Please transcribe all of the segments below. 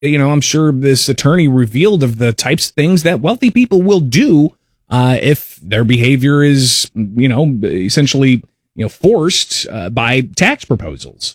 I'm sure this attorney revealed of the types of things that wealthy people will do if their behavior is, essentially, forced by tax proposals.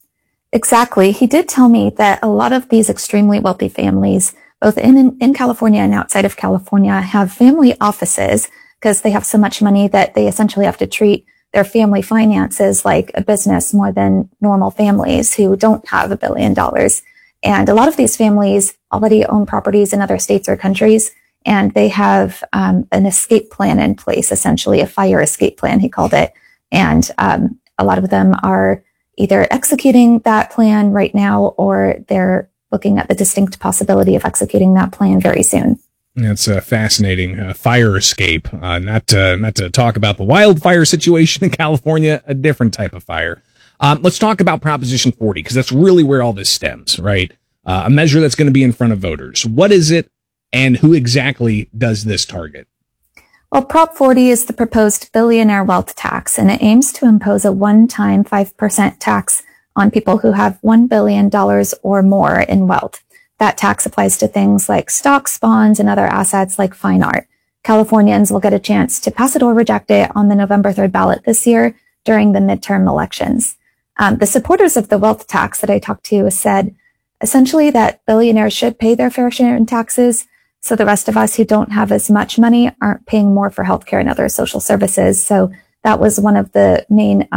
Exactly. He did tell me that a lot of these extremely wealthy families, both in California and outside of California, have family offices because they have so much money that they essentially have to treat their family finances like a business more than normal families who don't have $1 billion. And a lot of these families already own properties in other states or countries, and they have an escape plan in place, essentially a fire escape plan, he called it. And a lot of them are either executing that plan right now, or they're looking at the distinct possibility of executing that plan very soon. That's a fascinating fire escape. Not to talk about the wildfire situation in California, a different type of fire. Let's talk about Proposition 40, because that's really where all this stems, right? A measure that's going to be in front of voters. What is it, and who exactly does this target? Well, Prop 40 is the proposed billionaire wealth tax, and it aims to impose a one-time 5% tax on people who have $1 billion or more in wealth. That tax applies to things like stocks, bonds, and other assets like fine art. Californians will get a chance to pass it or reject it on the November 3rd ballot this year during the midterm elections. The supporters of the wealth tax that I talked to said essentially that billionaires should pay their fair share in taxes, so the rest of us who don't have as much money aren't paying more for healthcare and other social services. So that was one of the main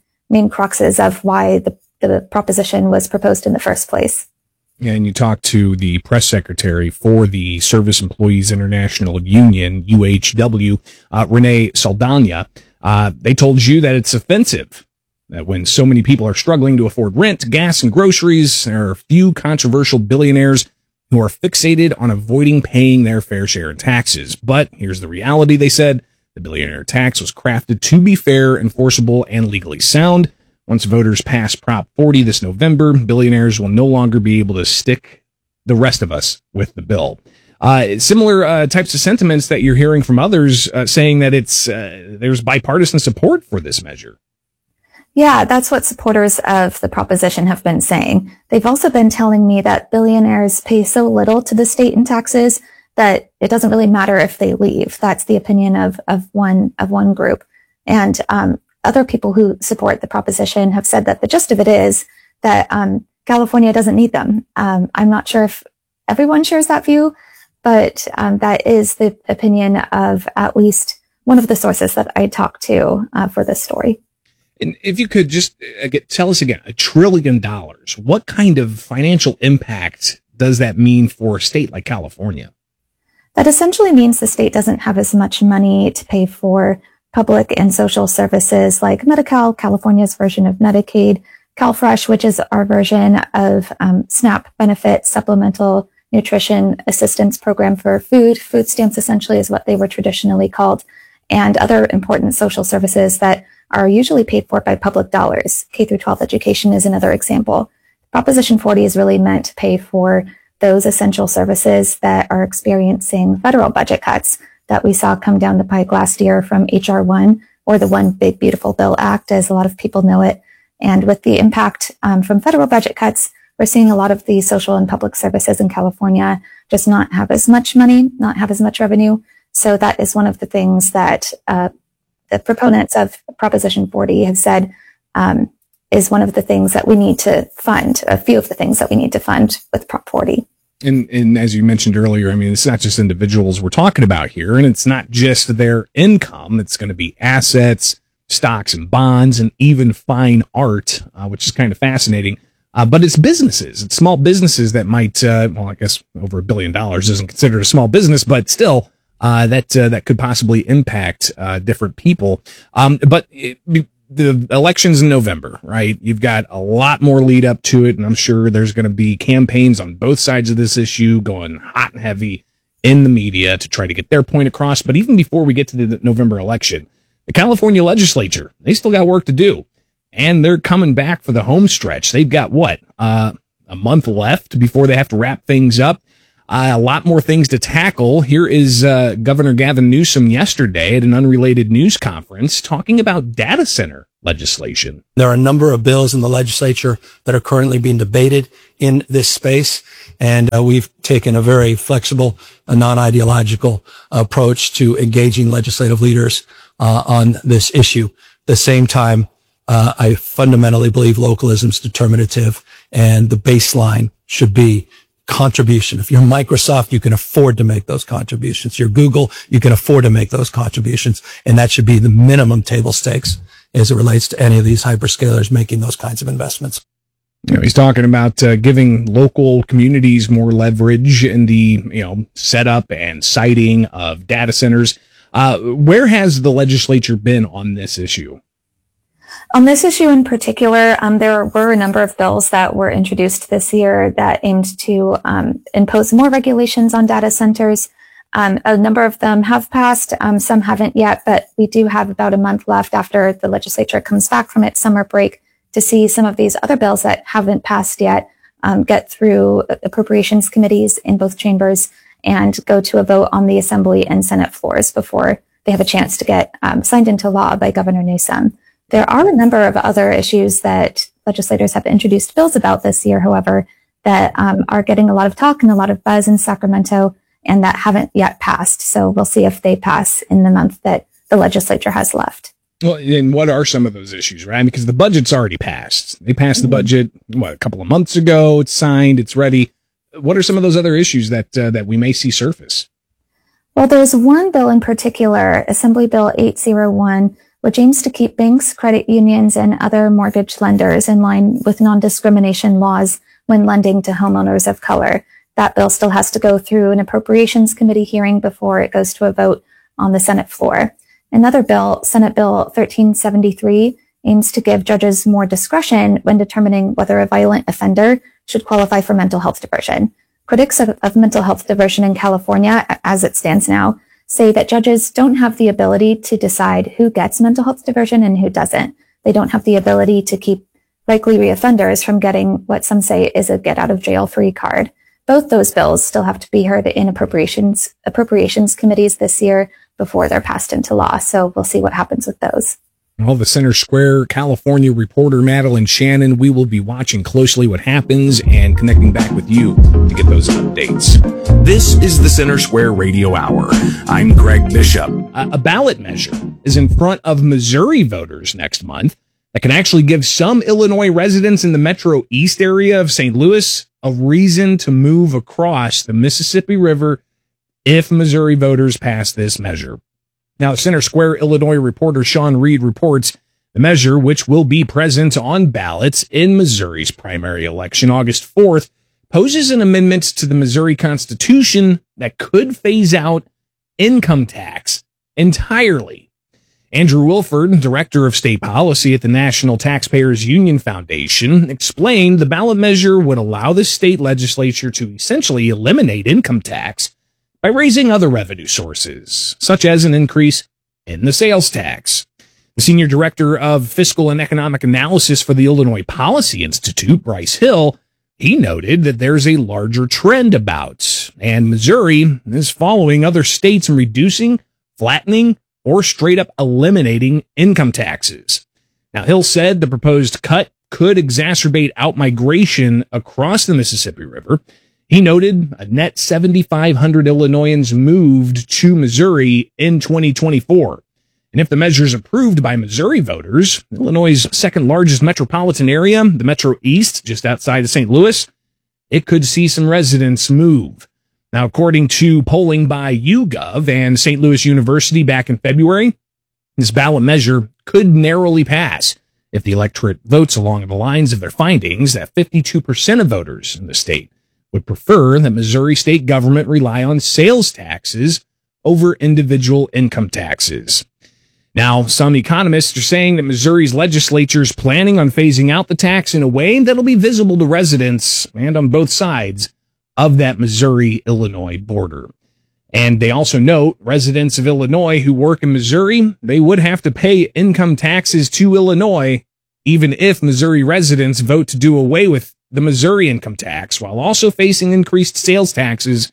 cruxes of why the proposition was proposed in the first place. Yeah, and you talked to the press secretary for the Service Employees International Union, UHW, Renee Saldana. They told you that it's offensive that when so many people are struggling to afford rent, gas, and groceries, there are a few controversial billionaires who are fixated on avoiding paying their fair share in taxes. But here's the reality, they said. The billionaire tax was crafted to be fair, enforceable, and legally sound. Once voters pass Prop 40 this November, billionaires will no longer be able to stick the rest of us with the bill. Similar types of sentiments that you're hearing from others saying that there's bipartisan support for this measure. Yeah, that's what supporters of the proposition have been saying. They've also been telling me that billionaires pay so little to the state in taxes that it doesn't really matter if they leave. That's the opinion of one group. And other people who support the proposition have said that the gist of it is that California doesn't need them. I'm not sure if everyone shares that view, but that is the opinion of at least one of the sources that I talked to for this story. And if you could just tell us again, $1 trillion, what kind of financial impact does that mean for a state like California? That essentially means the state doesn't have as much money to pay for public and social services like Medi-Cal, California's version of Medicaid, CalFresh, which is our version of SNAP benefit, supplemental nutrition assistance program for food. Food stamps essentially is what they were traditionally called, and other important social services that are usually paid for by public dollars. K-12 education is another example. Proposition 40 is really meant to pay for those essential services that are experiencing federal budget cuts that we saw come down the pike last year from H.R. 1, or the One Big Beautiful Bill Act, as a lot of people know it. And with the impact from federal budget cuts, we're seeing a lot of the social and public services in California just not have as much money, not have as much revenue. So that is one of the things that the proponents of Proposition 40 have said is one of the things that we need to fund, a few of the things that we need to fund with Prop 40. And as you mentioned earlier, I mean, it's not just individuals we're talking about here, and it's not just their income. It's going to be assets, stocks and bonds, and even fine art, which is kind of fascinating. But it's businesses. It's small businesses that might, well, I guess over $1 billion isn't considered a small business, but still, that could possibly impact different people. But the election's in November, right? You've got a lot more lead up to it, and I'm sure there's going to be campaigns on both sides of this issue going hot and heavy in the media to try to get their point across. But even before we get to the November election, the California legislature, they still got work to do, and they're coming back for the home stretch. They've got a month left before they have to wrap things up. A lot more things to tackle. Here is Governor Gavin Newsom yesterday at an unrelated news conference talking about data center legislation. There are a number of bills in the legislature that are currently being debated in this space, and we've taken a very flexible, non-ideological approach to engaging legislative leaders on this issue. At the same time, I fundamentally believe localism is determinative, and the baseline should be contribution. If you're Microsoft, you can afford to make those contributions. You're Google, you can afford to make those contributions. And that should be the minimum table stakes as it relates to any of these hyperscalers making those kinds of investments. You know, he's talking about giving local communities more leverage in the, setup and siting of data centers. Where has the legislature been on this issue? On this issue in particular, there were a number of bills that were introduced this year that aimed to impose more regulations on data centers. A number of them have passed, some haven't yet, but we do have about a month left after the legislature comes back from its summer break to see some of these other bills that haven't passed yet get through appropriations committees in both chambers and go to a vote on the Assembly and Senate floors before they have a chance to get signed into law by Governor Newsom. There are a number of other issues that legislators have introduced bills about this year, however, that are getting a lot of talk and a lot of buzz in Sacramento and that haven't yet passed. So we'll see if they pass in the month that the legislature has left. Well, and what are some of those issues, right? Because the budget's already passed. They passed the budget, a couple of months ago. It's signed. It's ready. What are some of those other issues that we may see surface? Well, there's one bill in particular, Assembly Bill 801, which aims to keep banks, credit unions, and other mortgage lenders in line with non-discrimination laws when lending to homeowners of color. That bill still has to go through an appropriations committee hearing before it goes to a vote on the Senate floor. Another bill, Senate Bill 1373, aims to give judges more discretion when determining whether a violent offender should qualify for mental health diversion. Critics of mental health diversion in California, as it stands now, say that judges don't have the ability to decide who gets mental health diversion and who doesn't. They don't have the ability to keep likely reoffenders from getting what some say is a get out of jail free card. Both those bills still have to be heard in appropriations committees this year before they're passed into law. So we'll see what happens with those. Well, the Center Square California reporter Madeline Shannon, we will be watching closely what happens and connecting back with you to get those updates. This is the Center Square Radio Hour. I'm Greg Bishop. A ballot measure is in front of Missouri voters next month that can actually give some Illinois residents in the Metro East area of St. Louis a reason to move across the Mississippi River if Missouri voters pass this measure. Now, Center Square Illinois reporter Sean Reed reports the measure, which will be present on ballots in Missouri's primary election August 4th, poses an amendment to the Missouri Constitution that could phase out income tax entirely. Andrew Wilford, director of state policy at the National Taxpayers Union Foundation, explained the ballot measure would allow the state legislature to essentially eliminate income tax by raising other revenue sources, such as an increase in the sales tax. The senior director of fiscal and economic analysis for the Illinois Policy Institute, Bryce Hill, he noted that there's a larger trend about, and Missouri is following other states in reducing, flattening, or straight up eliminating income taxes. Now, Hill said the proposed cut could exacerbate outmigration across the Mississippi River. He noted a net 7,500 Illinoisans moved to Missouri in 2024. And if the measure is approved by Missouri voters, Illinois' second largest metropolitan area, the Metro East, just outside of St. Louis, it could see some residents move. Now, according to polling by YouGov and St. Louis University back in February, this ballot measure could narrowly pass if the electorate votes along the lines of their findings that 52% of voters in the state would prefer that Missouri state government rely on sales taxes over individual income taxes. Now, some economists are saying that Missouri's legislature is planning on phasing out the tax in a way that'll be visible to residents and on both sides of that Missouri-Illinois border. And they also note residents of Illinois who work in Missouri, they would have to pay income taxes to Illinois, even if Missouri residents vote to do away with the Missouri income tax, while also facing increased sales taxes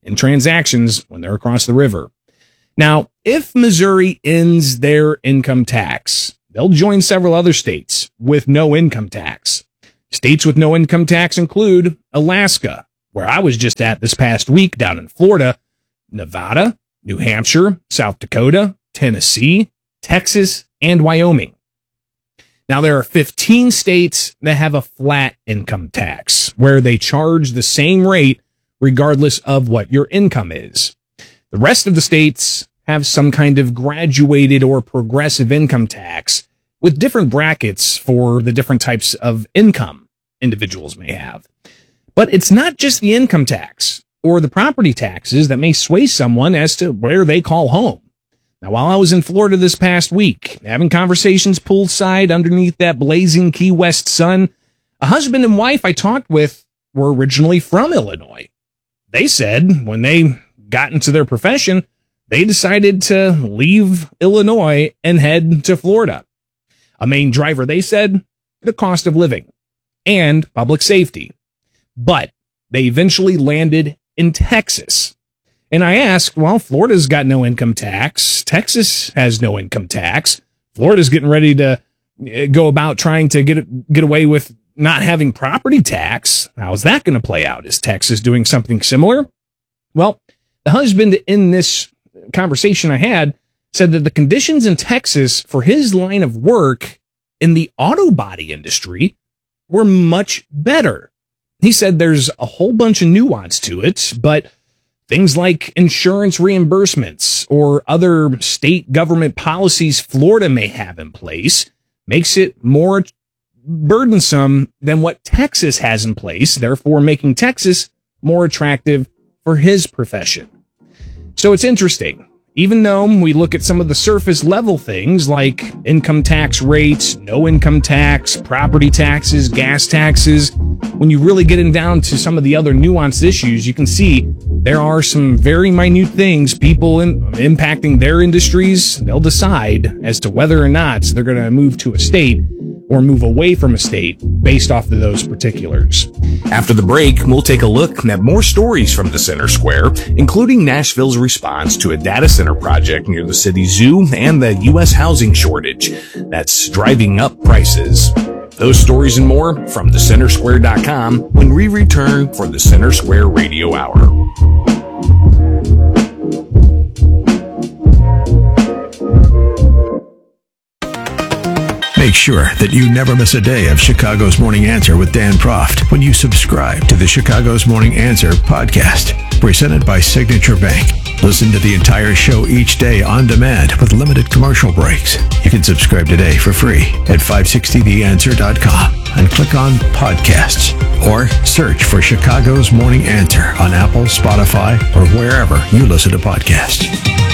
in transactions when they're across the river. Now, if Missouri ends their income tax, they'll join several other states with no income tax. States with no income tax include Alaska, where I was just at this past week down in Florida, Nevada, New Hampshire, South Dakota, Tennessee, Texas, and Wyoming. Now, there are 15 states that have a flat income tax, where they charge the same rate regardless of what your income is. The rest of the states have some kind of graduated or progressive income tax with different brackets for the different types of income individuals may have. But it's not just the income tax or the property taxes that may sway someone as to where they call home. Now, while I was in Florida this past week, having conversations poolside underneath that blazing Key West sun, a husband and wife I talked with were originally from Illinois. They said when they got into their profession, they decided to leave Illinois and head to Florida. A main driver, they said, the cost of living and public safety. But they eventually landed in Texas. And I asked, well, Florida's got no income tax. Texas has no income tax. Florida's getting ready to go about trying to get away with not having property tax. How's that going to play out? Is Texas doing something similar? Well, the husband in this conversation I had said that the conditions in Texas for his line of work in the auto body industry were much better. He said there's a whole bunch of nuance to it, but things like insurance reimbursements or other state government policies Florida may have in place makes it more burdensome than what Texas has in place, therefore making Texas more attractive for his profession. So it's interesting. Even though we look at some of the surface level things like income tax rates, no income tax, property taxes, gas taxes, when you really get down to some of the other nuanced issues, you can see there are some very minute things people impacting their industries. They'll decide as to whether or not they're going to move to a state or move away from a state based off of those particulars. After the break, we'll take a look at more stories from the Center Square, including Nashville's response to a data center project near the city zoo and the U.S. housing shortage that's driving up prices. Those stories and more from thecentersquare.com when we return for the Center Square Radio Hour. Make sure that you never miss a day of Chicago's Morning Answer with Dan Proft when you subscribe to the Chicago's Morning Answer podcast, presented by Signature Bank. Listen to the entire show each day on demand with limited commercial breaks. You can subscribe today for free at 560theanswer.com and click on podcasts or search for Chicago's Morning Answer on Apple, Spotify, or wherever you listen to podcasts.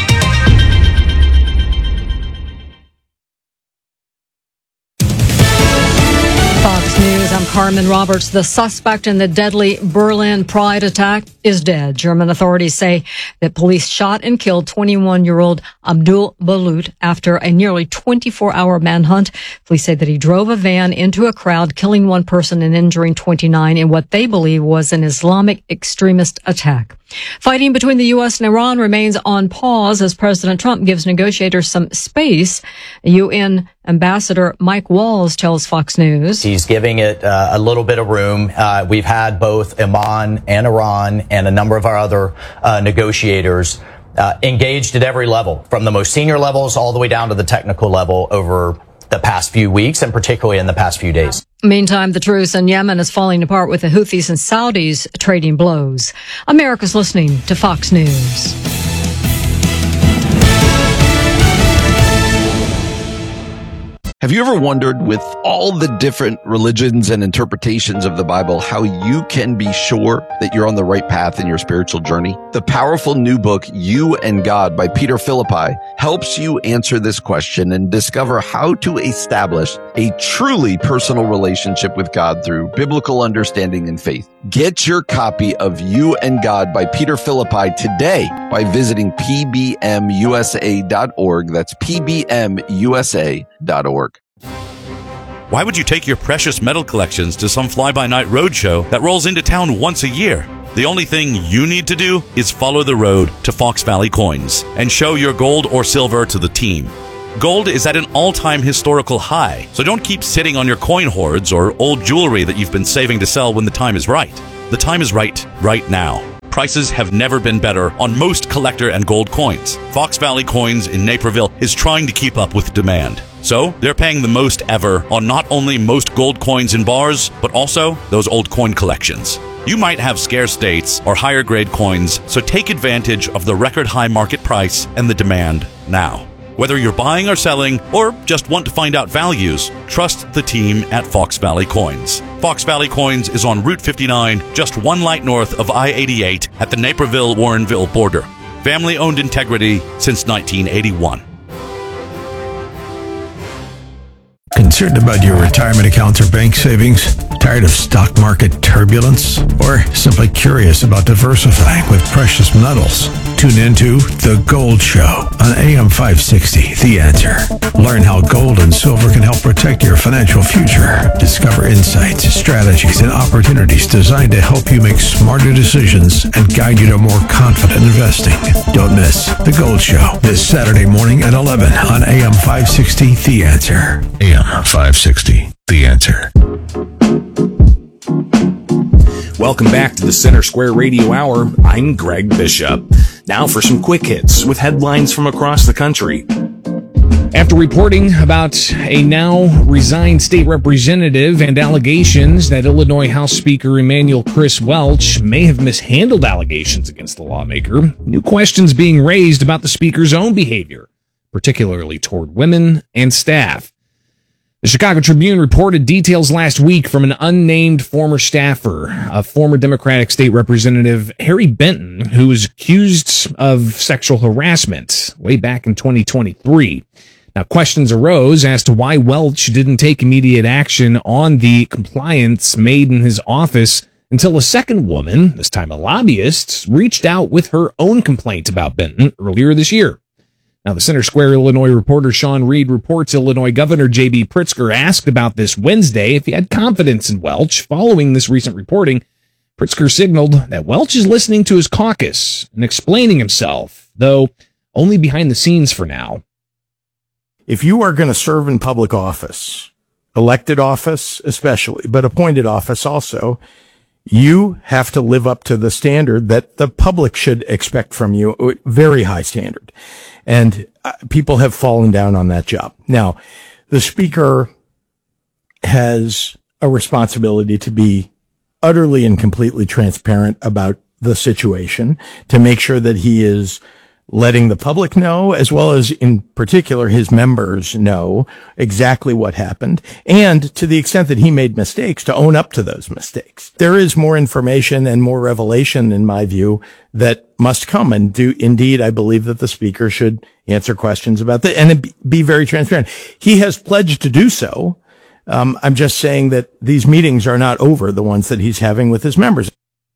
Fox News, I'm Carmen Roberts. The suspect in the deadly Berlin Pride attack is dead. German authorities say that police shot and killed 21-year-old Abdul Balut after a nearly 24-hour manhunt. Police say that he drove a van into a crowd, killing one person and injuring 29 in what they believe was an Islamic extremist attack. Fighting between the U.S. and Iran remains on pause as President Trump gives negotiators some space. UN Ambassador Mike Walls tells Fox News. He's giving it a little bit of room. We've had both Oman and Iran and a number of our other negotiators engaged at every level, from the most senior levels all the way down to the technical level over the past few weeks and particularly in the past few days. Meantime, the truce in Yemen is falling apart with the Houthis and Saudis trading blows. America's listening to Fox News. Have you ever wondered, with all the different religions and interpretations of the Bible, how you can be sure that you're on the right path in your spiritual journey? The powerful new book, You and God by Peter Philippi, helps you answer this question and discover how to establish a truly personal relationship with God through biblical understanding and faith. Get your copy of You and God by Peter Philippi today by visiting pbmusa.org. That's pbmusa.org. Why would you take your precious metal collections to some fly-by-night roadshow that rolls into town once a year? The only thing you need to do is follow the road to Fox Valley Coins and show your gold or silver to the team. Gold is at an all-time historical high, so don't keep sitting on your coin hoards or old jewelry that you've been saving to sell when the time is right. The time is right now. Prices have never been better on most collector and gold coins. Fox Valley Coins in Naperville is trying to keep up with demand. So they're paying the most ever on not only most gold coins in bars, but also those old coin collections. You might have scarce dates or higher grade coins, so take advantage of the record high market price and the demand now. Whether you're buying or selling, or just want to find out values, trust the team at Fox Valley Coins. Fox Valley Coins is on Route 59, just 1 light north of I-88 at the Naperville-Warrenville border. Family-owned integrity since 1981. Concerned about your retirement accounts or bank savings? Tired of stock market turbulence? Or simply curious about diversifying with precious metals? Tune into The Gold Show on AM 560, The Answer. Learn how gold and silver can help protect your financial future. Discover insights, strategies, and opportunities designed to help you make smarter decisions and guide you to more confident investing. Don't miss The Gold Show this Saturday morning at 11 on AM 560, The Answer. AM 560, The Answer. Welcome back to the Center Square Radio Hour. I'm Greg Bishop. Now for some quick hits with headlines from across the country. After reporting about a now resigned state representative and allegations that Illinois House Speaker Emanuel Chris Welch may have mishandled allegations against the lawmaker, new questions being raised about the speaker's own behavior, particularly toward women and staff. The Chicago Tribune reported details last week from an unnamed former staffer of former Democratic State Representative Harry Benton, who was accused of sexual harassment way back in 2023. Now, questions arose as to why Welch didn't take immediate action on the complaints made in his office until a second woman, this time a lobbyist, reached out with her own complaint about Benton earlier this year. Now, the Center Square Illinois reporter Sean Reed reports Illinois Governor J.B. Pritzker asked about this Wednesday if he had confidence in Welch. Following this recent reporting, Pritzker signaled that Welch is listening to his caucus and explaining himself, though only behind the scenes for now. If you are going to serve in public office, elected office especially, but appointed office also, you have to live up to the standard that the public should expect from you, a very high standard. And people have fallen down on that job. Now, the speaker has a responsibility to be utterly and completely transparent about the situation, to make sure that he is letting the public know, as well as in particular his members know exactly what happened, and to the extent that he made mistakes, to own up to those mistakes. There is more information and more revelation, in my view, that must come, and indeed I believe that the speaker should answer questions about that and be very transparent. He has pledged to do so. I'm just saying that these meetings are not over, the ones that he's having with his members.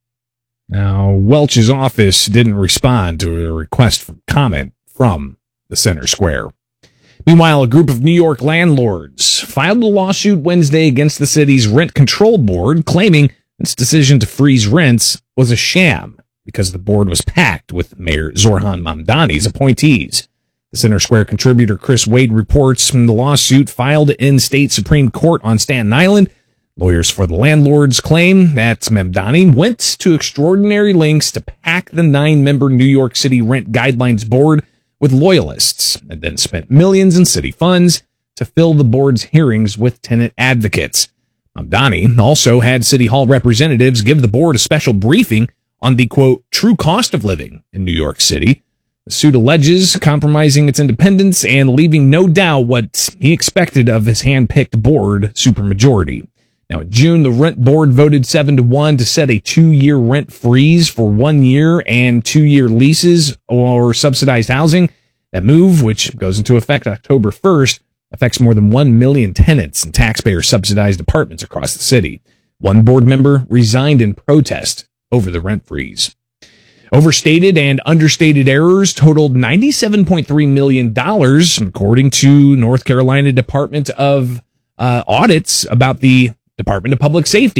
Now, Welch's office didn't respond to a request for comment from the Center Square. Meanwhile, a group of New York landlords filed a lawsuit Wednesday against the city's rent control board, claiming its decision to freeze rents was a sham because the board was packed with Mayor Zoran Mamdani's appointees. The Center Square contributor Chris Wade reports from the lawsuit filed in state Supreme Court on Staten Island. Lawyers for the landlords claim that Mamdani went to extraordinary lengths to pack the 9-member New York City Rent Guidelines Board with loyalists and then spent millions in city funds to fill the board's hearings with tenant advocates. Mamdani also had City Hall representatives give the board a special briefing on the, quote, true cost of living in New York City. The suit alleges compromising its independence and leaving no doubt what he expected of his hand-picked board supermajority. Now, in June, the rent board voted 7-1 to set a 2-year rent freeze for 1 year and 2-year leases or subsidized housing. That move, which goes into effect October 1st, affects more than 1 million tenants in taxpayer-subsidized apartments across the city. One board member resigned in protest over the rent freeze. Overstated and understated errors totaled $97.3 million, according to North Carolina Department of Audits about the Department of Public Safety.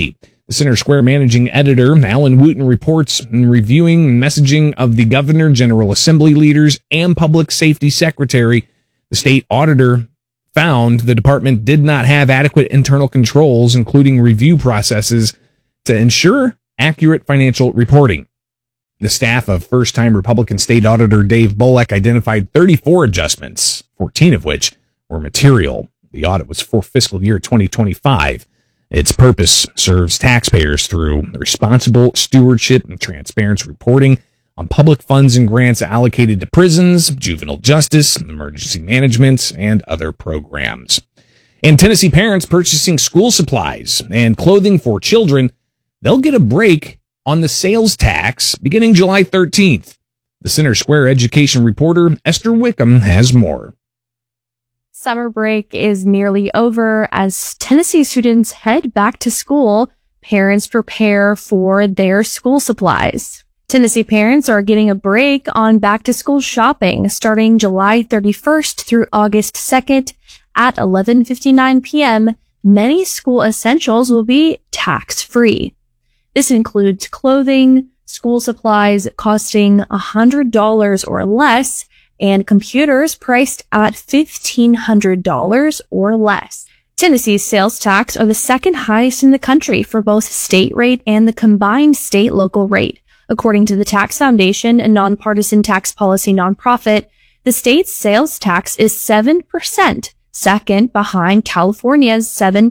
The Center Square managing editor, Alan Wooten, reports in reviewing messaging of the governor, General Assembly leaders, and public safety secretary. The state auditor found the department did not have adequate internal controls, including review processes, to ensure accurate financial reporting. The staff of first-time Republican State Auditor Dave Bullock identified 34 adjustments, 14 of which were material. The audit was for fiscal year 2025. Its purpose serves taxpayers through responsible stewardship and transparent reporting on public funds and grants allocated to prisons, juvenile justice, emergency management, and other programs. And Tennessee parents purchasing school supplies and clothing for children, they'll get a break on the sales tax beginning July 13th. The Center Square education reporter Esther Wickham has more. Summer break is nearly over. As Tennessee students head back to school, parents prepare for their school supplies. Tennessee parents are getting a break on back-to-school shopping starting July 31st through August 2nd at 11:59 p.m. Many school essentials will be tax-free. This includes clothing, school supplies costing $100 or less, and computers priced at $1,500 or less. Tennessee's sales tax are the second highest in the country for both state rate and the combined state-local rate. According to the Tax Foundation, a nonpartisan tax policy nonprofit, the state's sales tax is 7%, second behind California's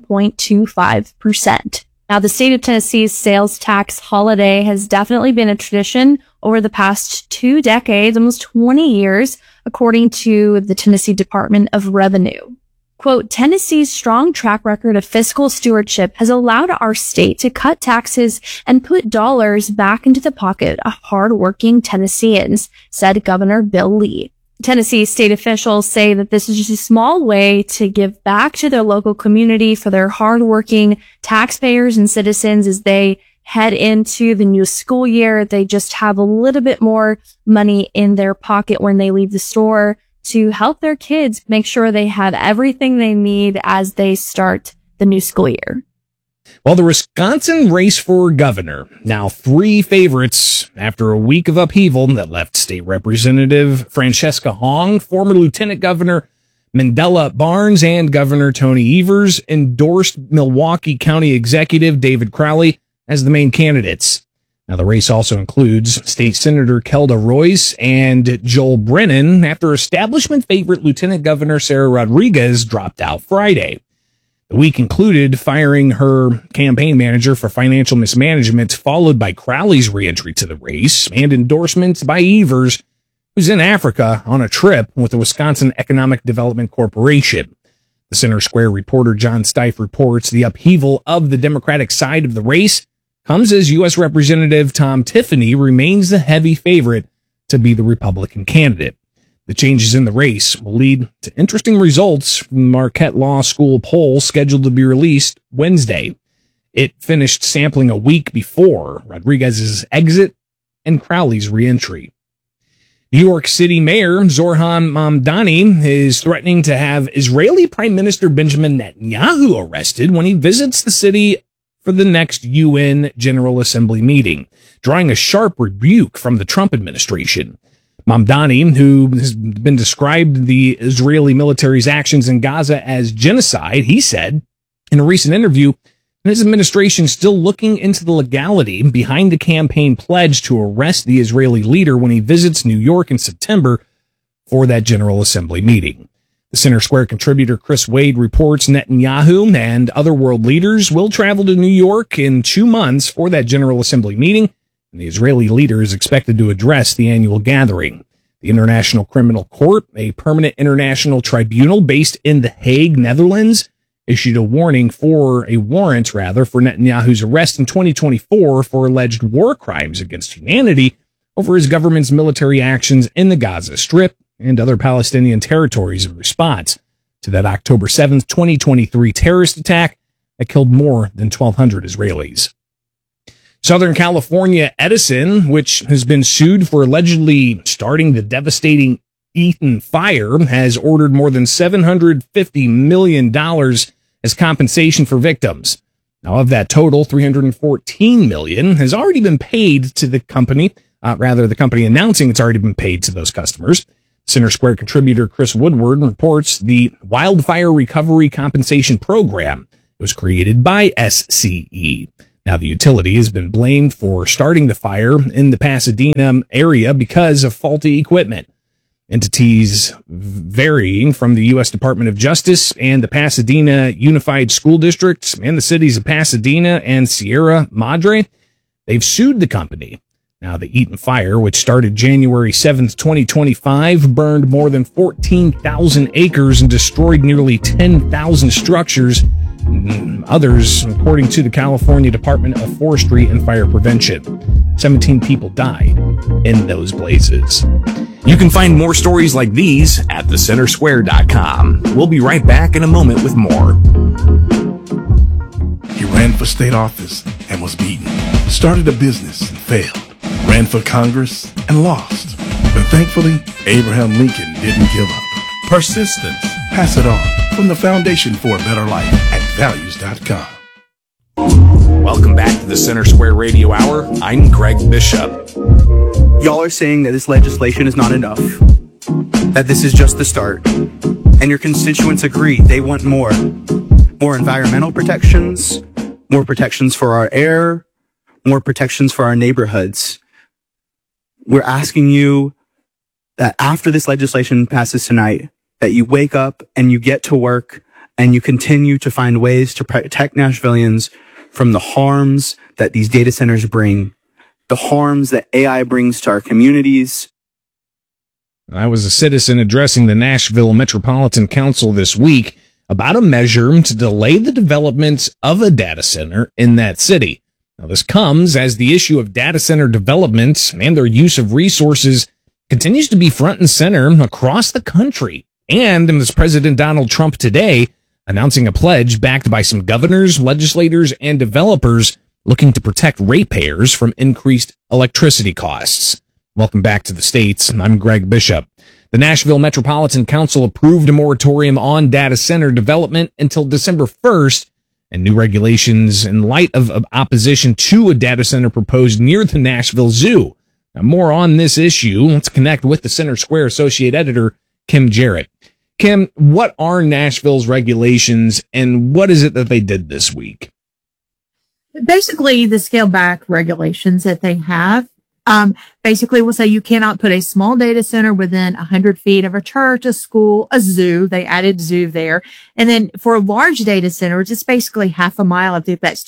7.25%. Now, the state of Tennessee's sales tax holiday has definitely been a tradition over the past 2 decades, almost 20 years, according to the Tennessee Department of Revenue. Quote, Tennessee's strong track record of fiscal stewardship has allowed our state to cut taxes and put dollars back into the pocket of hardworking Tennesseans, said Governor Bill Lee. Tennessee state officials say that this is just a small way to give back to their local community for their hardworking taxpayers and citizens as they head into the new school year. They just have a little bit more money in their pocket when they leave the store to help their kids make sure they have everything they need as they start the new school year. Well, the Wisconsin race for governor, now 3 favorites after a week of upheaval that left State Representative Francesca Hong, former Lieutenant Governor Mandela Barnes, and Governor Tony Evers endorsed Milwaukee County Executive David Crowley as the main candidates. Now, the race also includes State Senator Kelda Royce and Joel Brennan after establishment favorite Lieutenant Governor Sarah Rodriguez dropped out Friday. The week included firing her campaign manager for financial mismanagement, followed by Crowley's reentry to the race and endorsements by Evers, who's in Africa on a trip with the Wisconsin Economic Development Corporation. The Center Square reporter John Stife reports the upheaval of the Democratic side of the race comes as U.S. Representative Tom Tiffany remains the heavy favorite to be the Republican candidate. The changes in the race will lead to interesting results from the Marquette Law School poll scheduled to be released Wednesday. It finished sampling a week before Rodriguez's exit and Crowley's reentry. New York City Mayor Zohran Mamdani is threatening to have Israeli Prime Minister Benjamin Netanyahu arrested when he visits the city for the next UN General Assembly meeting, drawing a sharp rebuke from the Trump administration. Mamdani, who has been described the Israeli military's actions in Gaza as genocide, he said in a recent interview, his administration is still looking into the legality behind the campaign pledge to arrest the Israeli leader when he visits New York in September for that General Assembly meeting. The Center Square contributor Chris Wade reports Netanyahu and other world leaders will travel to New York in 2 months for that General Assembly meeting, and the Israeli leader is expected to address the annual gathering. The International Criminal Court, a permanent international tribunal based in The Hague, Netherlands, issued a warrant for Netanyahu's arrest in 2024 for alleged war crimes against humanity over his government's military actions in the Gaza Strip and other Palestinian territories in response to that October 7th, 2023 terrorist attack that killed more than 1,200 Israelis. Southern California Edison, which has been sued for allegedly starting the devastating Eaton fire, has ordered more than $750 million as compensation for victims. Now, of that total, $314 million has already been paid to the company. The company announcing it's already been paid to those customers. Center Square contributor Chris Woodward reports the Wildfire Recovery Compensation Program was created by SCE. Now, the utility has been blamed for starting the fire in the Pasadena area because of faulty equipment. Entities varying from the U.S. Department of Justice and the Pasadena Unified School District and the cities of Pasadena and Sierra Madre, they've sued the company. Now, the Eaton Fire, which started January 7th, 2025, burned more than 14,000 acres and destroyed nearly 10,000 structures. Others, according to the California Department of Forestry and Fire Prevention. 17 people died in those blazes. You can find more stories like these at thecentersquare.com. We'll be right back in a moment with more. He ran for state office and was beaten. Started a business and failed. Ran for Congress and lost. But thankfully, Abraham Lincoln didn't give up. Persistence. Pass it on. From the Foundation for a Better Life at values.com. Welcome back to the Center Square Radio Hour. I'm Greg Bishop. Y'all are saying that this legislation is not enough, that this is just the start, and your constituents agree they want more. More environmental protections, more protections for our air, more protections for our neighborhoods. We're asking you that after this legislation passes tonight, that you wake up and you get to work and you continue to find ways to protect Nashvillians from the harms that these data centers bring, the harms that AI brings to our communities. I was a citizen addressing the Nashville Metropolitan Council this week about a measure to delay the development of a data center in that city. Now, this comes as the issue of data center development and their use of resources continues to be front and center across the country. And as President Donald Trump today announcing a pledge backed by some governors, legislators, and developers looking to protect ratepayers from increased electricity costs. Welcome back to the States. I'm Greg Bishop. The Nashville Metropolitan Council approved a moratorium on data center development until December 1st, and new regulations in light of opposition to a data center proposed near the Nashville Zoo. Now, more on this issue. Let's connect with the Center Square Associate Editor, Kim Jarrett. Kim, what are Nashville's regulations and what is it that they did this week? Basically, the scale back regulations that they have basically will say you cannot put a small data center within 100 feet of a church, a school, a zoo. They added zoo there. And then for large data centers, it's basically half a mile. I think that's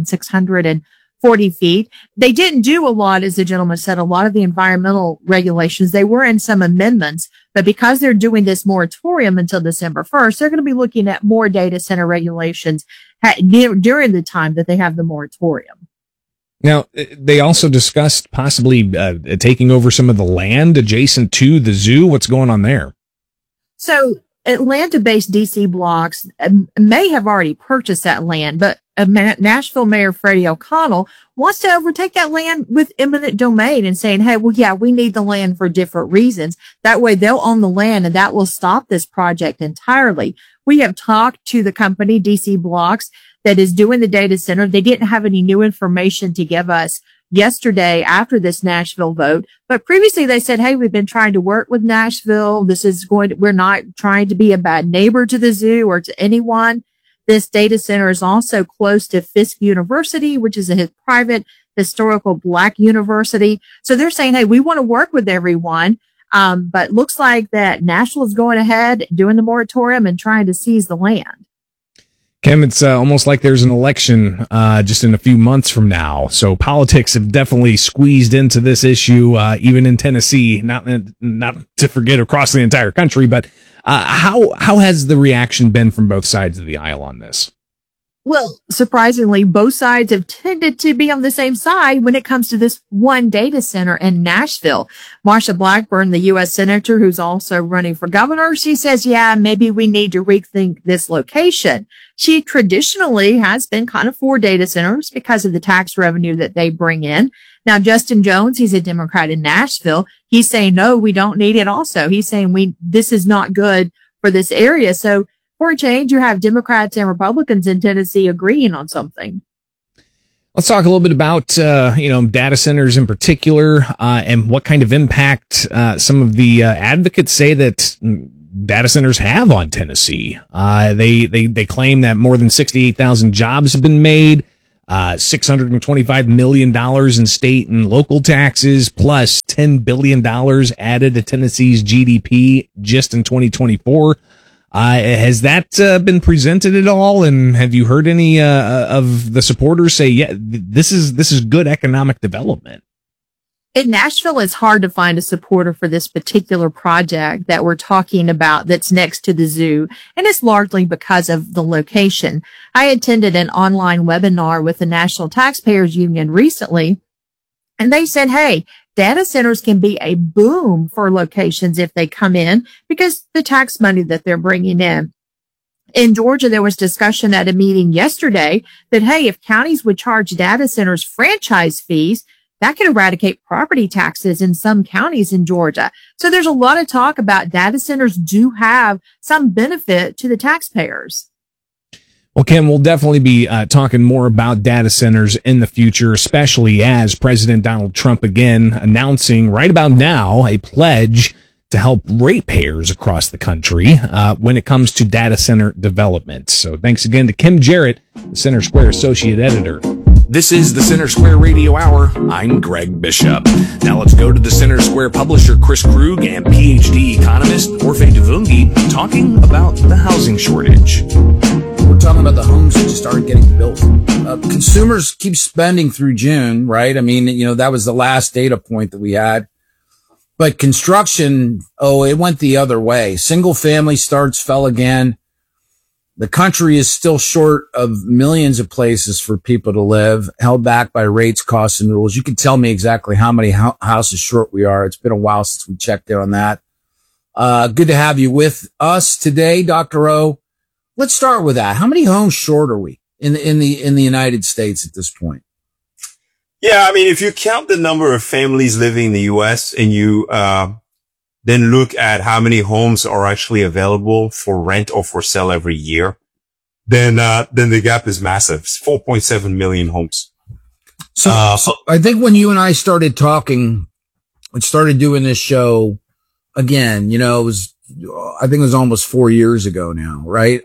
2,640 feet. They didn't do a lot, as the gentleman said, a lot of the environmental regulations. They were in some amendments, but because they're doing this moratorium until December 1st, they're going to be looking at more data center regulations during the time that they have the moratorium. Now, they also discussed possibly taking over some of the land adjacent to the zoo. What's going on there? So Atlanta-based DC Blocks may have already purchased that land, but Nashville Mayor Freddie O'Connell wants to overtake that land with eminent domain and saying, hey, well, yeah, we need the land for different reasons. That way they'll own the land and that will stop this project entirely. We have talked to the company DC Blocks that is doing the data center. They didn't have any new information to give us yesterday after this Nashville vote, but previously they said, hey, we've been trying to work with Nashville. We're not trying to be a bad neighbor to the zoo or to anyone. This data center is also close to Fisk University, which is a private historical Black university. So they're saying, hey, we want to work with everyone. But looks like that Nashville is going ahead, doing the moratorium and trying to seize the land. Kim, it's almost like there's an election just in a few months from now. So politics have definitely squeezed into this issue, even in Tennessee, not to forget across the entire country. But how has the reaction been from both sides of the aisle on this? Well, surprisingly, both sides have tended to be on the same side when it comes to this one data center in Nashville. Marsha Blackburn, the U.S. Senator, who's also running for governor, she says, yeah, maybe we need to rethink this location. She traditionally has been kind of for data centers because of the tax revenue that they bring in. Now, Justin Jones, he's a Democrat in Nashville. He's saying, no, we don't need it also. He's saying this is not good for this area. So For a change, you have Democrats and Republicans in Tennessee agreeing on something. Let's talk a little bit about, data centers in particular, and what kind of impact, some of the, advocates say that data centers have on Tennessee. They claim that more than 68,000 jobs have been made, $625 million in state and local taxes, plus $10 billion added to Tennessee's GDP just in 2024. Has that been presented at all? And have you heard any of the supporters say, yeah, this is good economic development? In Nashville, it's hard to find a supporter for this particular project that we're talking about that's next to the zoo, and it's largely because of the location. I attended an online webinar with the National Taxpayers Union recently, and they said, hey, data centers can be a boom for locations if they come in because the tax money that they're bringing in. In Georgia, there was discussion at a meeting yesterday that, hey, if counties would charge data centers franchise fees, that could eradicate property taxes in some counties in Georgia. So there's a lot of talk about data centers do have some benefit to the taxpayers. Well, Kim, we'll definitely be talking more about data centers in the future, especially as President Donald Trump again announcing right about now a pledge to help ratepayers across the country when it comes to data center development. So thanks again to Kim Jarrett, the Center Square Associate Editor. This is the Center Square Radio Hour. I'm Greg Bishop. Now let's go to the Center Square publisher Chris Krug and PhD economist Orphe Divounguy talking about the housing shortage. We're talking about the homes that just aren't getting built. Consumers keep spending through June, right? I mean, that was the last data point that we had. But construction, it went the other way. Single family starts fell again. The country is still short of millions of places for people to live, held back by rates, costs, and rules. You can tell me exactly how many houses short we are. It's been a while since we checked in on that. Good to have you with us today, Dr. O. Let's start with that. How many homes short are we in the United States at this point? Yeah, I mean, if you count the number of families living in the U.S. and you then look at how many homes are actually available for rent or for sale every year, then the gap is massive. It's 4.7 million homes. So I think when you and I started talking and started doing this show again, I think it was almost 4 years ago now, right?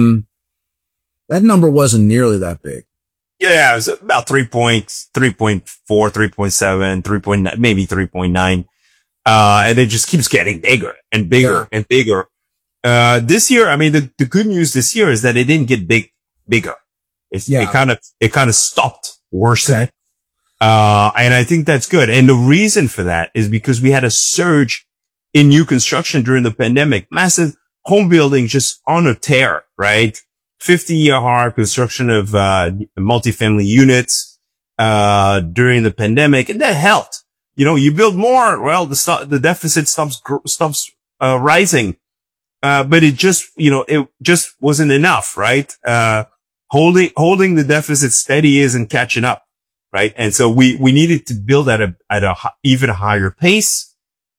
That number wasn't nearly that big. Yeah, it was about 3.4, 3.7, 3.9, maybe 3.9. And it just keeps getting bigger and bigger and bigger. This year, I mean, the good news this year is that it didn't get bigger. It kind of stopped worsening. And I think that's good. And the reason for that is because we had a surge in new construction during the pandemic, massive home building just on a tear, right? 50-year high construction of, multifamily units, during the pandemic. And that helped. You build more. Well, the deficit stops rising. But it just wasn't enough, right? Holding the deficit steady isn't catching up, right? And so we needed to build at a even higher pace.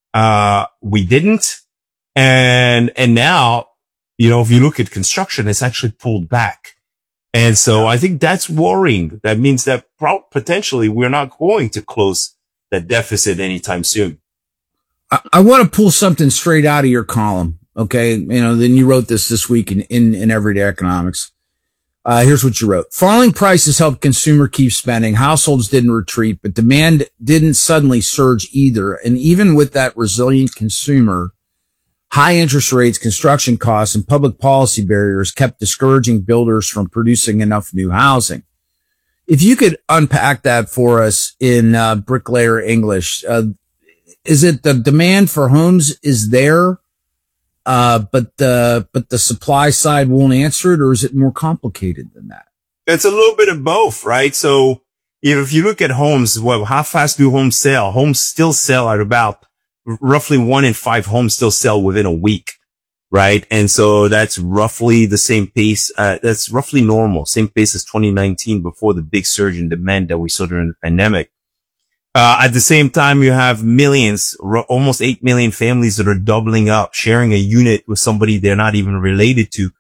We didn't. And now, if you look at construction, it's actually pulled back. And so I think that's worrying. That means that potentially we're not going to close that deficit anytime soon. I want to pull something straight out of your column. Okay. Then you wrote this week in Everyday Economics. Here's what you wrote. Falling prices helped consumer keep spending. Households didn't retreat, but demand didn't suddenly surge either. And even with that resilient consumer, high interest rates, construction costs, and public policy barriers kept discouraging builders from producing enough new housing. If you could unpack that for us in bricklayer English, is it the demand for homes is there, but the supply side won't answer it, or is it more complicated than that? It's a little bit of both, right? So if you look at homes, how fast do homes sell? Homes still sell at about roughly 1 in 5 homes still sell within a week, right? And so that's roughly the same pace. That's roughly normal, same pace as 2019 before the big surge in demand that we saw during the pandemic. At the same time, you have millions, almost 8 million families that are doubling up, sharing a unit with somebody they're not even related to,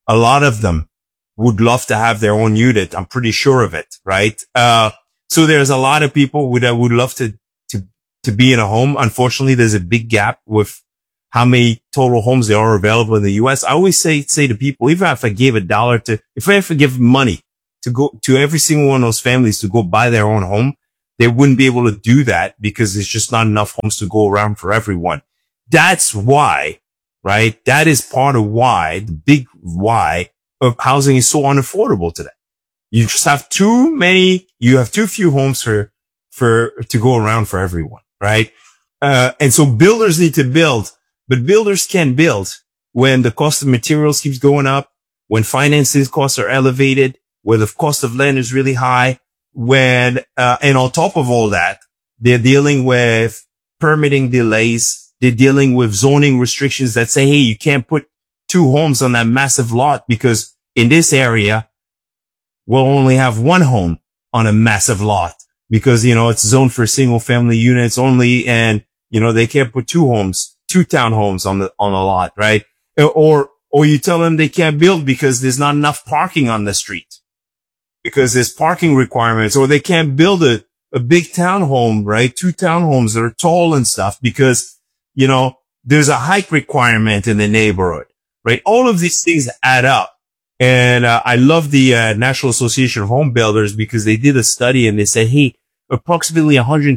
a lot of them would love to have their own unit. I'm pretty sure of it, right? So there's a lot of people that would love to be in a home. Unfortunately, there's a big gap with how many total homes there are available in the U.S. I always say to people, even if I gave if I ever give money to go to every single one of those families to go buy their own home, they wouldn't be able to do that because there's just not enough homes to go around for everyone. That's why, right? That is part of why, the big why of housing is so unaffordable today. You just have too few homes to go around for everyone, right? And so builders need to build, but builders can't build when the cost of materials keeps going up, when financing costs are elevated, when the cost of land is really high, and on top of all that, they're dealing with permitting delays. They're dealing with zoning restrictions that say, hey, you can't put 2 homes on that massive lot because in this area, we'll only have 1 home on a massive lot because, it's zoned for single family units only. And, they can't put 2 townhomes on the lot, right? Or you tell them they can't build because there's not enough parking on the street because there's parking requirements, or they can't build a big townhome, right? 2 townhomes that are tall and stuff because, there's a height requirement in the neighborhood, right? All of these things add up. And I love the National Association of Home Builders because they did a study and they said, hey, approximately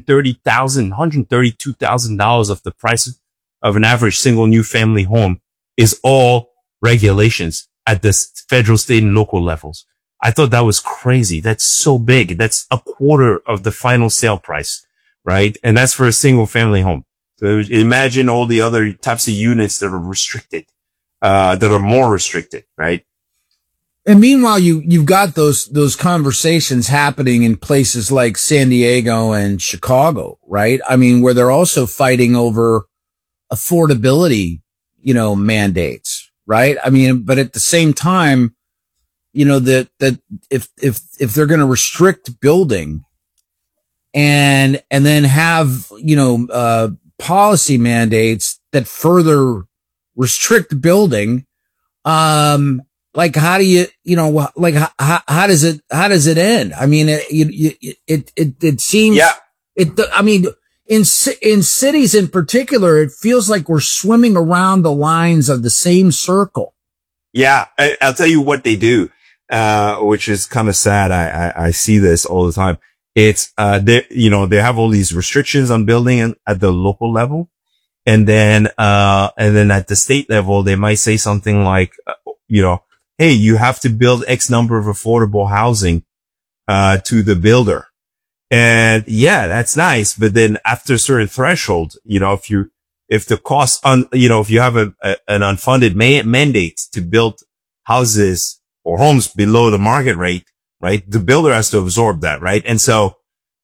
$132,000 of the price of an average single new family home is all regulations at the federal, state, and local levels. I thought that was crazy. That's so big. That's a quarter of the final sale price, right? And that's for a single family home. So imagine all the other types of units that are restricted, that are more restricted, right? And meanwhile, you've got those conversations happening in places like San Diego and Chicago, right? I mean, where they're also fighting over affordability, mandates, right? I mean, but at the same time, that if they're going to restrict building and then have, policy mandates that further restrict building, like, how do you, how does it end? I mean, it seems, in cities in particular, it feels like we're swimming around the lines of the same circle. Yeah. I'll tell you what they do, which is kind of sad. I see this all the time. It's, they have all these restrictions on building at the local level. And then at the state level, they might say something like, hey, you have to build X number of affordable housing, to the builder. And yeah, that's nice. But then after a certain threshold, if the cost if you have an unfunded mandate to build houses or homes below the market rate, right? The builder has to absorb that, right? And so,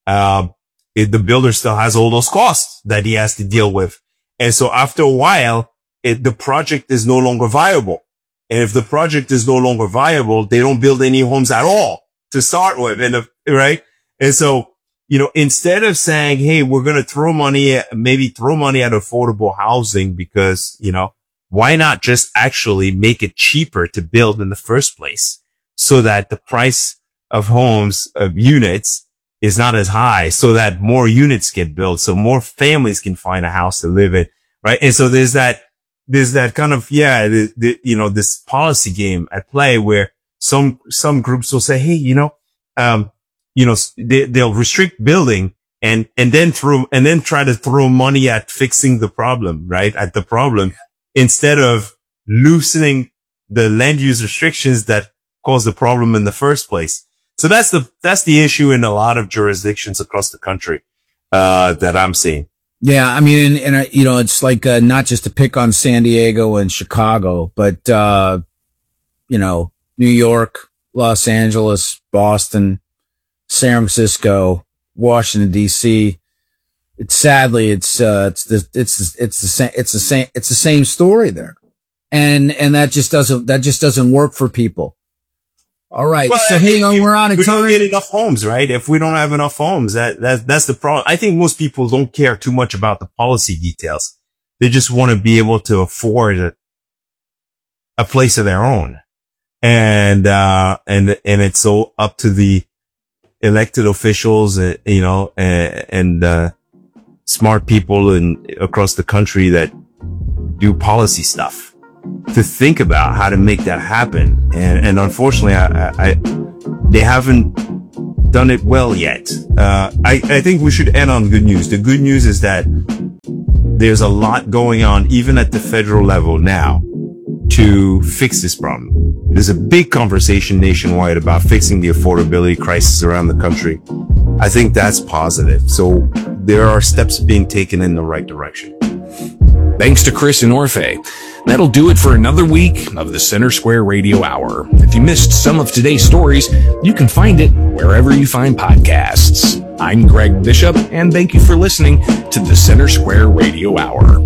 the builder still has all those costs that he has to deal with. And so after a while, the project is no longer viable. And if the project is no longer viable, they don't build any homes at all to start with. Right? And so, instead of saying, hey, we're going to throw money at affordable housing because, why not just actually make it cheaper to build in the first place so that the price of homes, of units is not as high, so that more units get built, so more families can find a house to live in. Right. And so there's that kind of, this policy game at play where some groups will say, hey, they'll restrict building and then try to throw money at fixing the problem, right? At the problem instead of loosening the land use restrictions that caused the problem in the first place. So that's the issue in a lot of jurisdictions across the country, that I'm seeing. Yeah. I mean, and it's like, not just to pick on San Diego and Chicago, but, New York, Los Angeles, Boston, San Francisco, Washington, DC. It's the same story there. And that just doesn't work for people. All right. Well, so hang on, we're on a we time. don't get enough homes, right? If we don't have enough homes, that's the problem. I think most people don't care too much about the policy details. They just want to be able to afford a place of their own. And it's so up to the elected officials, and smart people across the country that do policy stuff to think about how to make that happen. And unfortunately, they haven't done it well yet. I think we should end on good news. The good news is that there's a lot going on, even at the federal level now, to fix this problem. There's a big conversation nationwide about fixing the affordability crisis around the country. I think that's positive. So there are steps being taken in the right direction. Thanks to Chris and Orphe. That'll do it for another week of the Center Square Radio Hour. If you missed some of today's stories, you can find it wherever you find podcasts. I'm Greg Bishop, and thank you for listening to the Center Square Radio Hour.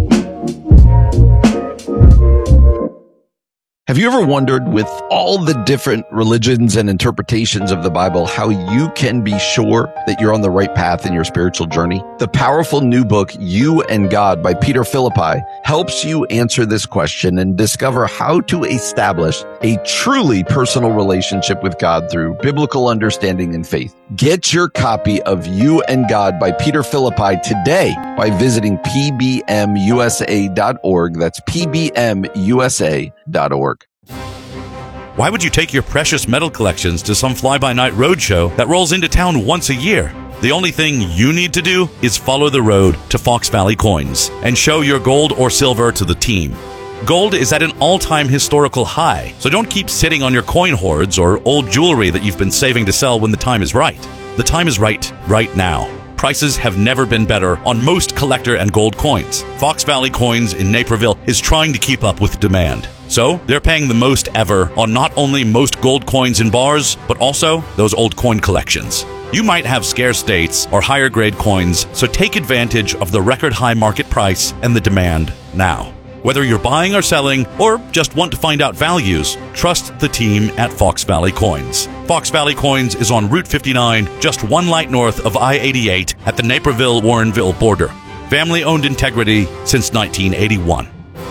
Have you ever wondered, with all the different religions and interpretations of the Bible, how you can be sure that you're on the right path in your spiritual journey? The powerful new book, You and God by Peter Philippi, helps you answer this question and discover how to establish a truly personal relationship with God through biblical understanding and faith. Get your copy of You and God by Peter Philippi today by visiting pbmusa.org. That's pbmusa.org. Why would you take your precious metal collections to some fly-by-night roadshow that rolls into town once a year? The only thing you need to do is follow the road to Fox Valley Coins and show your gold or silver to the team. Gold is at an all-time historical high, so don't keep sitting on your coin hoards or old jewelry that you've been saving to sell when the time is right. The time is right now. Prices have never been better on most collector and gold coins. Fox Valley Coins in Naperville is trying to keep up with demand. So they're paying the most ever on not only most gold coins in bars, but also those old coin collections. You might have scarce dates or higher grade coins, so take advantage of the record high market price and the demand now. Whether you're buying or selling, or just want to find out values, trust the team at Fox Valley Coins. Fox Valley Coins is on Route 59, just one light north of I-88 at the Naperville-Warrenville border. Family-owned integrity since 1981.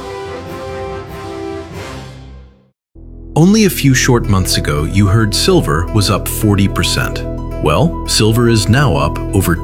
Only a few short months ago, you heard silver was up 40%. Well, silver is now up over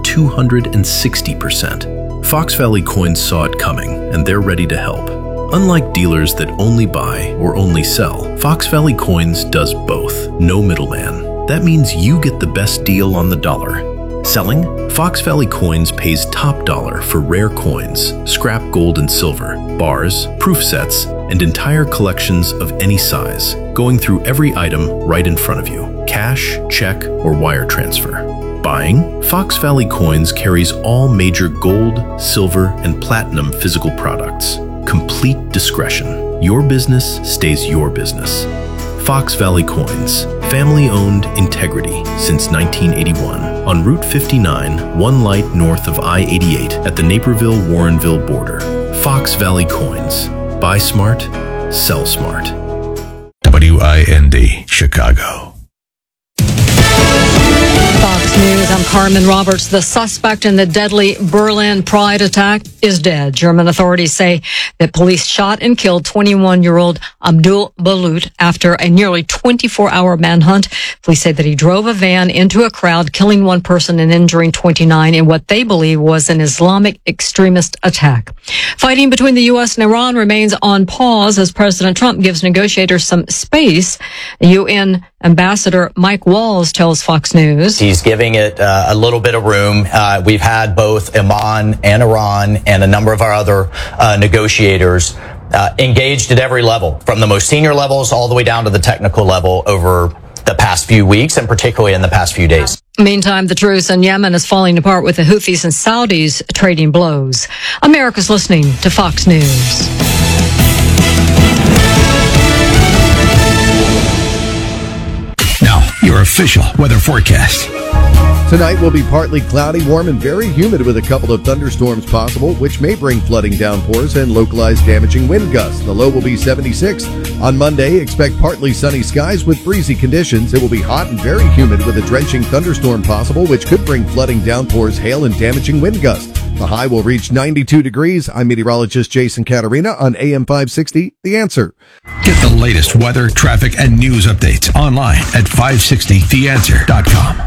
260%. Fox Valley Coins saw it coming, and they're ready to help. Unlike dealers that only buy or only sell, Fox Valley Coins does both. No middleman. That means you get the best deal on the dollar. Selling? Fox Valley Coins pays top dollar for rare coins, scrap gold and silver, bars, proof sets, and entire collections of any size, going through every item right in front of you, cash, check, or wire transfer. Buying? Fox Valley Coins carries all major gold, silver, and platinum physical products. Complete discretion. Your business stays your business. Fox Valley Coins, family-owned integrity since 1981, on Route 59, one light north of I-88 at the Naperville-Warrenville border. Fox Valley Coins. Buy smart, sell smart. WIND, Chicago. Fox News, I'm Carmen Roberts. The suspect in the deadly Berlin Pride attack is dead. German authorities say that police shot and killed 21-year-old Abdul Balut after a nearly 24-hour manhunt. Police say that he drove a van into a crowd, killing one person and injuring 29 in what they believe was an Islamic extremist attack. Fighting between the U.S. and Iran remains on pause as President Trump gives negotiators some space. UN Ambassador Mike Walls tells Fox News. He's giving it a little bit of room. We've had both Oman and Iran and a number of our other negotiators engaged at every level, from the most senior levels all the way down to the technical level over the past few weeks and particularly in the past few days. Meantime, the truce in Yemen is falling apart with the Houthis and Saudis trading blows. America's listening to Fox News. Now, your official weather forecast. Tonight will be partly cloudy, warm, and very humid with a couple of thunderstorms possible, which may bring flooding downpours and localized damaging wind gusts. The low will be 76. On Monday, expect partly sunny skies with breezy conditions. It will be hot and very humid with a drenching thunderstorm possible, which could bring flooding downpours, hail, and damaging wind gusts. The high will reach 92 degrees. I'm meteorologist Jason Caterina on AM 560, The Answer. Get the latest weather, traffic, and news updates online at 560theanswer.com.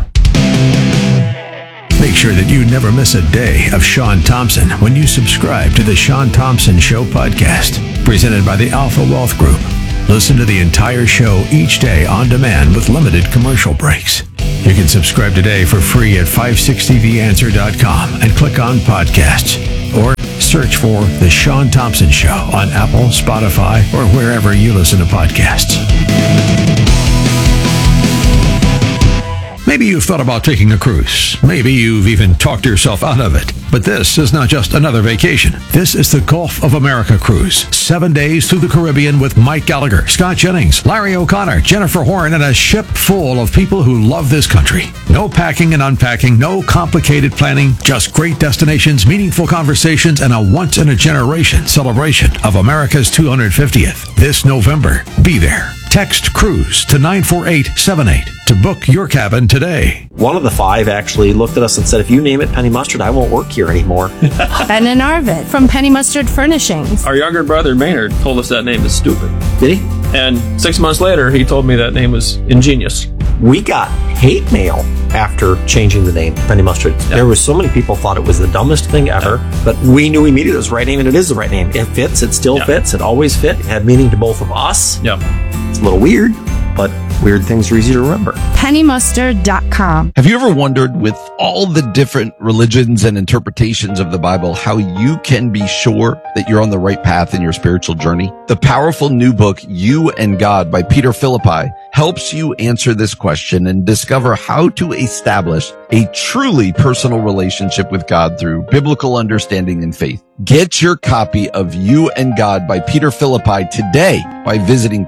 Make sure that you never miss a day of Sean Thompson when you subscribe to the Sean Thompson Show podcast, presented by the Alpha Wealth Group. Listen to the entire show each day on demand with limited commercial breaks. You can subscribe today for free at 560theanswer.com and click on podcasts, or search for The Sean Thompson Show on Apple, Spotify, or wherever you listen to podcasts. Maybe you've thought about taking a cruise. Maybe you've even talked yourself out of it. But this is not just another vacation. This is the Gulf of America cruise. 7 days through the Caribbean with Mike Gallagher, Scott Jennings, Larry O'Connor, Jennifer Horn, and a ship full of people who love this country. No packing and unpacking, no complicated planning, just great destinations, meaningful conversations, and a once-in-a-generation celebration of America's 250th. This November, be there. Text CRUISE to 94878 to book your cabin today. One of the 5 actually looked at us and said, if you name it Penny Mustard, I won't work here anymore. Ben and Arvid from Penny Mustard Furnishings. Our younger brother Maynard told us that name is stupid. Did he? And 6 months later, he told me that name was ingenious. We got hate mail after changing the name Penny Mustard. Yeah. There were so many people thought it was the dumbest thing ever, but we knew immediately it was the right name, and it is the right name. It fits. It still fits. It always fit. It had meaning to both of us. Yeah. It's a little weird, but weird things are easy to remember. PennyMustard.com. Have you ever wondered, with all the different religions and interpretations of the Bible, how you can be sure that you're on the right path in your spiritual journey? The powerful new book, You and God by Peter Philippi, helps you answer this question and discover how to establish a truly personal relationship with God through biblical understanding and faith. Get your copy of You and God by Peter Philippi today by visiting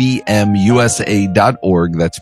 pbmusa.org. That's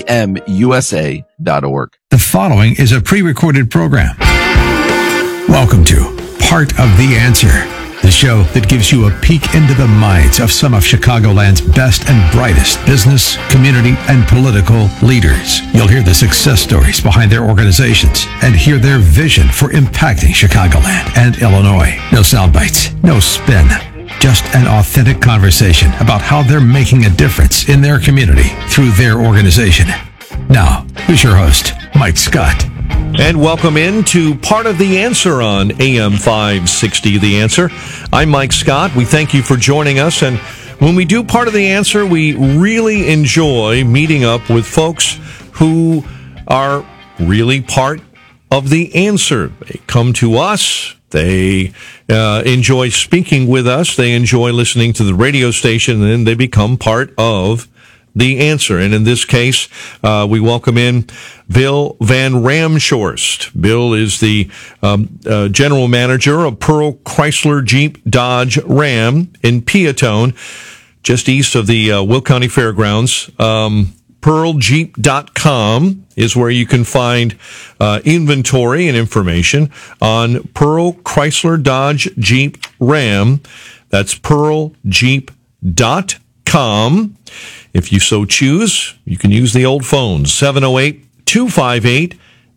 pbmusa.org. The following is a pre-recorded program. Welcome to Part of the Answer, the show that gives you a peek into the minds of some of Chicagoland's best and brightest business, community, and political leaders. You'll hear the success stories behind their organizations and hear their vision for impacting Chicagoland and Illinois. No sound bites, no spin, just an authentic conversation about how they're making a difference in their community through their organization. Now, here's your host, Mike Scott. And welcome into Part of the Answer on AM 560, The Answer. I'm Mike Scott. We thank you for joining us. And when we do Part of the Answer, we really enjoy meeting up with folks who are really part of the answer. They come to us. They enjoy speaking with us. They enjoy listening to the radio station, and then they become part of the answer. And in this case, we welcome in Bill Van Ramshorst. Bill is the general manager of Pearl Chrysler Jeep Dodge Ram in Peatone, just east of the Will County Fairgrounds. PearlJeep.com is where you can find inventory and information on Pearl Chrysler Dodge Jeep Ram. That's PearlJeep.com. If you so choose, you can use the old phone, 708-258-1700,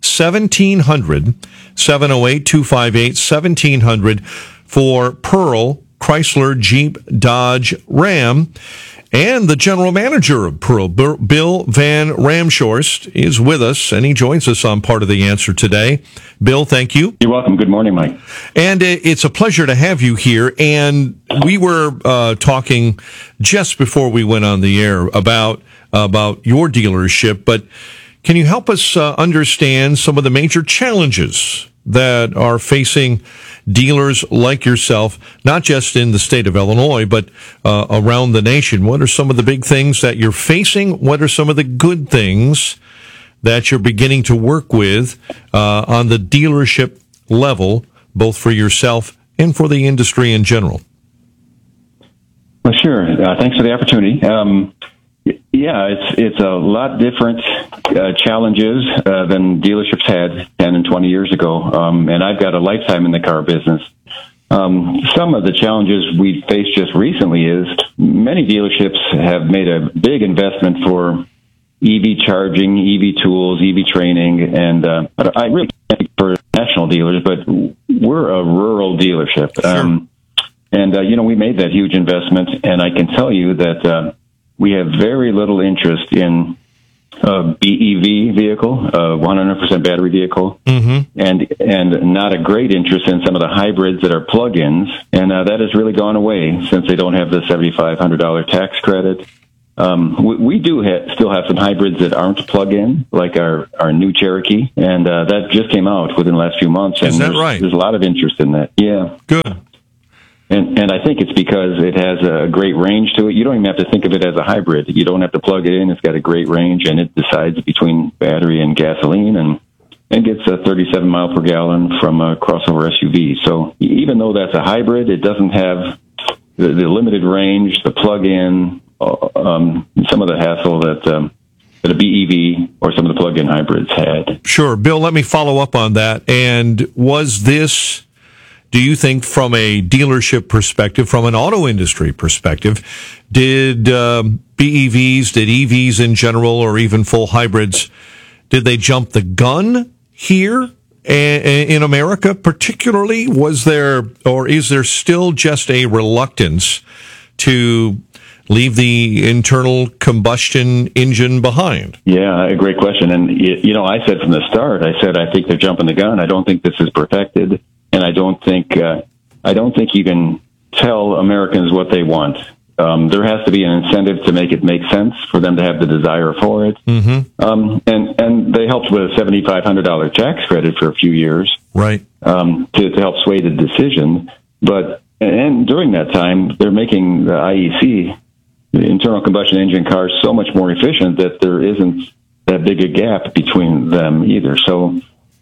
708-258-1700 for Pearl Chrysler Jeep Dodge Ram. And the general manager of Pearl, Bill Van Ramshorst, is with us, and he joins us on Part of the Answer today. Bill, thank you. You're welcome. Good morning, Mike. And it's a pleasure to have you here. And we were talking just before we went on the air about your dealership, but can you help us understand some of the major challenges that are facing dealers like yourself, not just in the state of Illinois, but around the nation? What are some of the big things that you're facing? What are some of the good things that you're beginning to work with on the dealership level, both for yourself and for the industry in general? Well, sure. Thanks for the opportunity. Yeah, it's a lot different challenges than dealerships had 10 and 20 years ago. And I've got a lifetime in the car business. Some of the challenges we faced just recently is many dealerships have made a big investment for EV charging, EV tools, EV training, and but I really for national dealers, but we're a rural dealership. We made that huge investment, and I can tell you that we have very little interest in a BEV vehicle, a 100% battery vehicle, and not a great interest in some of the hybrids that are plug-ins, and that has really gone away since they don't have the $7,500 tax credit. We do still have some hybrids that aren't plug-in, like our new Cherokee, and that just came out within the last few months. Is and that right? There's a lot of interest in that. Yeah. Good. And I think it's because it has a great range to it. You don't even have to think of it as a hybrid. You don't have to plug it in. It's got a great range, and it decides between battery and gasoline, and gets a 37 mile per gallon from a crossover SUV. So even though that's a hybrid, it doesn't have the limited range, the plug-in, some of the hassle that a BEV or some of the plug-in hybrids had. Sure. Bill, let me follow up on that. And was this, do you think, from a dealership perspective, from an auto industry perspective, did BEVs, did EVs in general, or even full hybrids, did they jump the gun here in America particularly? Was there, or is there still just a reluctance to leave the internal combustion engine behind? Yeah, a great question. And, I said from the start, I think they're jumping the gun. I don't think this is perfected. And I don't think you can tell Americans what they want. There has to be an incentive to make it make sense for them to have the desire for it. And they helped with a $7,500 tax credit for a few years, right? To help sway the decision. And during that time, they're making the IEC, the internal combustion engine cars, so much more efficient that there isn't that big a gap between them either. So,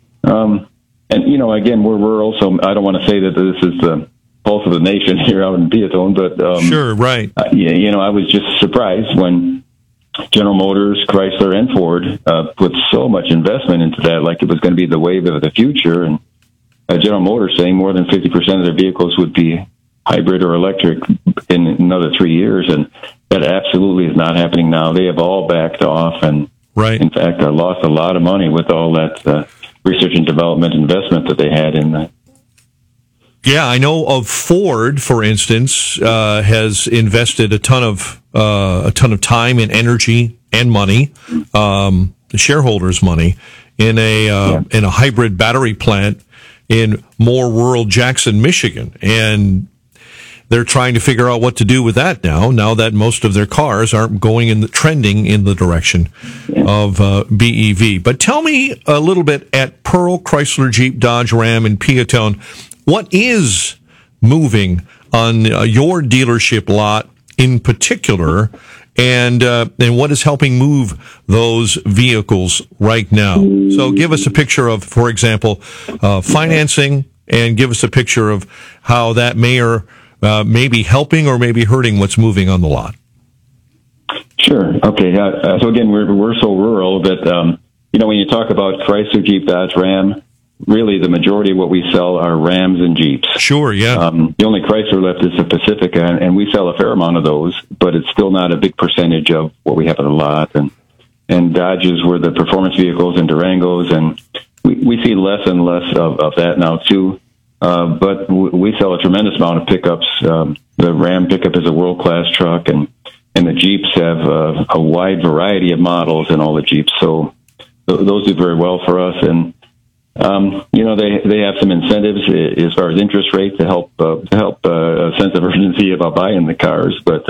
again, we're rural, so I don't want to say that this is the pulse of the nation here out in Peatone, but sure, right. I was just surprised when General Motors, Chrysler, and Ford put so much investment into that, like it was going to be the wave of the future. And General Motors saying more than 50% of their vehicles would be hybrid or electric in another 3 years, and that absolutely is not happening now. They have all backed off, and in fact, lost a lot of money with all that research and development investment that they had in that. Yeah, I know of Ford, for instance, has invested a ton of time and energy and money, the shareholders' money, in a hybrid battery plant in more rural Jackson, Michigan, and they're trying to figure out what to do with that now that most of their cars aren't trending in the direction of BEV. But tell me a little bit, at Pearl Chrysler Jeep Dodge Ram in Peatone, what is moving on your dealership lot in particular, and what is helping move those vehicles right now? So give us a picture of, for example, financing, and give us a picture of how that may be helping or maybe hurting what's moving on the lot. Sure. Okay. So again, we're so rural that when you talk about Chrysler, Jeep, Dodge, Ram, really the majority of what we sell are Rams and Jeeps. Sure. Yeah. The only Chrysler left is the Pacifica, and we sell a fair amount of those, but it's still not a big percentage of what we have in the lot. And Dodges were the performance vehicles and Durangos, and we see less and less of that now too. But we sell a tremendous amount of pickups. The Ram pickup is a world-class truck, and the Jeeps have a wide variety of models in all the Jeeps. So those do very well for us. And, they have some incentives as far as interest rate to help a sense of urgency about buying the cars. But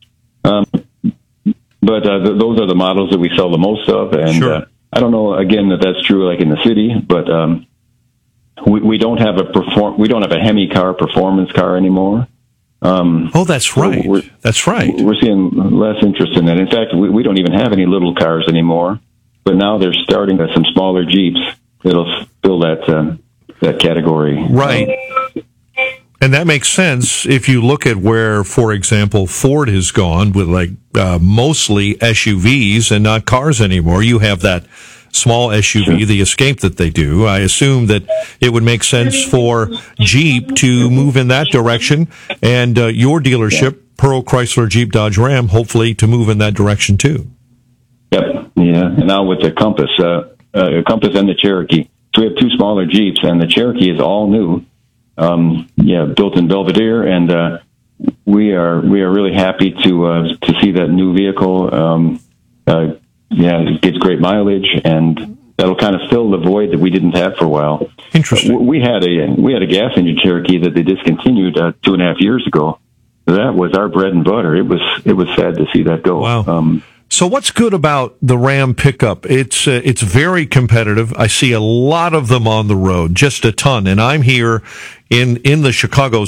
those are the models that we sell the most of. And I don't know, again, that's true like in the city, but we don't have a Hemi car, performance car anymore. That's right. That's right. We're seeing less interest in that. In fact, we don't even have any little cars anymore. But now they're starting some smaller Jeeps that'll fill that category. Right. And that makes sense if you look at where, for example, Ford has gone with mostly SUVs and not cars anymore. You have that small SUV, the Escape that they do. I assume that it would make sense for Jeep to move in that direction, and your dealership, Pearl Chrysler Jeep Dodge Ram, hopefully to move in that direction too. Yep. Yeah. And now with the Compass and the Cherokee. So we have two smaller Jeeps, and the Cherokee is all new. Built in Belvedere, and we are really happy to see that new vehicle. It gets great mileage, and that'll kind of fill the void that we didn't have for a while. Interesting. We had a gas engine Cherokee that they discontinued 2.5 years ago. That was our bread and butter. It was sad to see that go. Wow. So what's good about the Ram pickup? It's very competitive. I see a lot of them on the road, just a ton. And I'm here in the Chicago